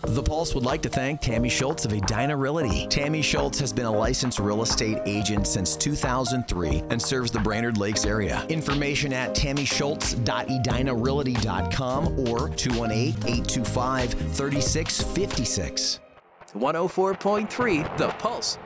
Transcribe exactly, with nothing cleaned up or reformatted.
The Pulse would like to thank Tammy Schultz of Edina Realty. Tammy Schultz has been a licensed real estate agent since two thousand three and serves the Brainerd Lakes area. Information at tammy schultz dot edina realty dot com or two one eight, eight two five, three six five six. one oh four point three The Pulse.